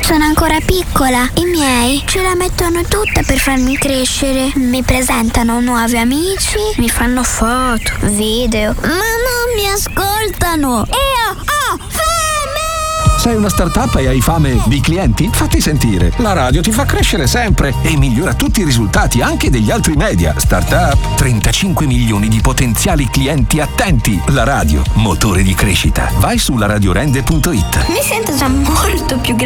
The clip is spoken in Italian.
Sono ancora piccola. I miei ce la mettono tutta per farmi crescere. Mi presentano nuovi amici, mi fanno foto, video, ma non mi ascoltano. Io ho fame! Sei una startup e hai fame di clienti? Fatti sentire. La radio ti fa crescere sempre e migliora tutti i risultati anche degli altri media. Startup, 35 milioni di potenziali clienti attenti. La radio, motore di crescita. Vai su laradiorende.it. Mi sento già molto più grande